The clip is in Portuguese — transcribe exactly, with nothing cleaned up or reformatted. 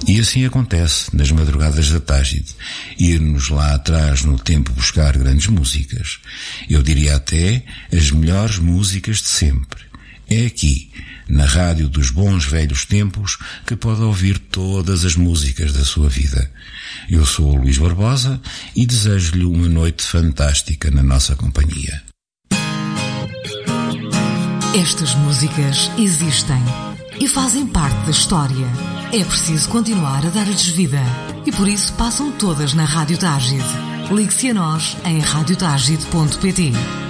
E assim acontece nas madrugadas da Tágide, ir-nos lá atrás no tempo buscar grandes músicas. Eu diria até as melhores músicas de sempre. É aqui, na rádio dos bons velhos tempos, que pode ouvir todas as músicas da sua vida. Eu sou o Luís Barbosa e desejo-lhe uma noite fantástica na nossa companhia. Estas músicas existem e fazem parte da história. É preciso continuar a dar-lhes vida e por isso passam todas na Rádio Tágide. Ligue-se a nós em rádio tágide ponto pt.